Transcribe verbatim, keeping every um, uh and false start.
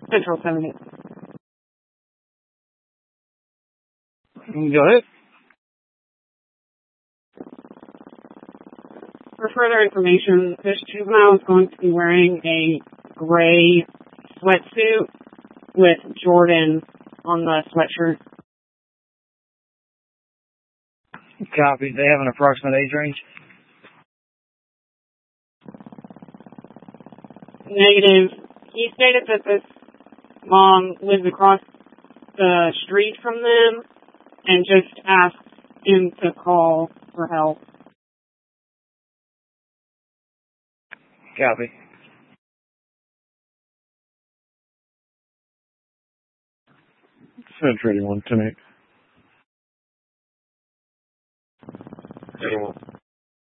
Central seventy. Go ahead. For further information, this juvenile is going to be wearing a gray sweatsuit with Jordan on the sweatshirt. Copy. They have an approximate age range? Negative. He stated that this mom lives across the street from them and just asked him to call for help. Copy. Central eighty-one, ten eight. eighty-one.